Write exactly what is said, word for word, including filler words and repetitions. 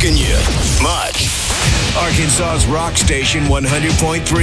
rocking you. Much. Arkansas's rock station one hundred point three